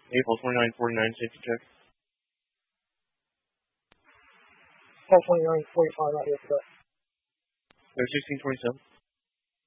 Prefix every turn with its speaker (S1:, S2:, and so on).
S1: April 2949, safety check.
S2: Paul 2945 out here for that.
S1: They're 1627.